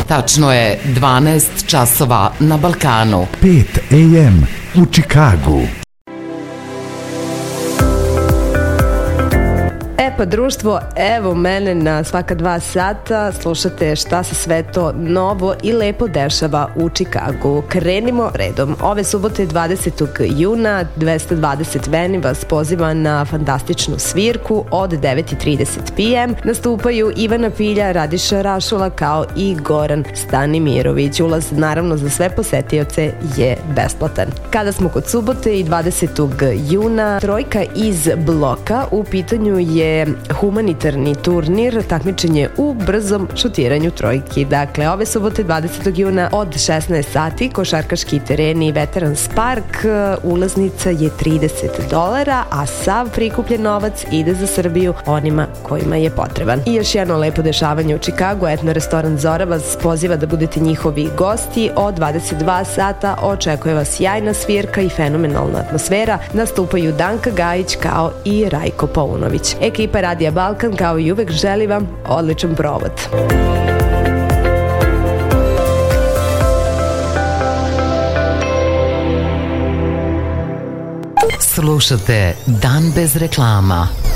Tačno je 12 časova na Balkanu. 5 AM u Čikagu. Pa društvo, evo mene na svaka 2 sata slušate šta se sve to novo i lepo dešava u Čikagu. Krenimo redom. Ove subote 20. juna 220 Veni vas poziva na fantastičnu svirku od 9:30 p.m. Nastupaju Ivana Pilja, Radiša Rašula kao i Goran Stanimirović. Ulaz naravno za sve posetioce je besplatan. Kada smo kod subote i 20. juna, trojka iz bloka, u pitanju je humanitarni turnir, takmičenje u brzom šutiranju trojki. Dakle, ove subote 20. juna od 16 sati, košarkaški tereni Veterans Park, ulaznica je $30, a sav prikupljen novac ide za Srbiju onima kojima je potreban. I još jedno lepo dešavanje u Čikagu, etno restoran Zora vas poziva da budete njihovi gosti. Od 22 sata očekuje vas sjajna svirka i fenomenalna atmosfera. Nastupaju Danka Gajić kao i Rajko Paunović. Ekipa Radija Balkan kao i uvek želi vam odličan provod. Slušate Dan bez reklama.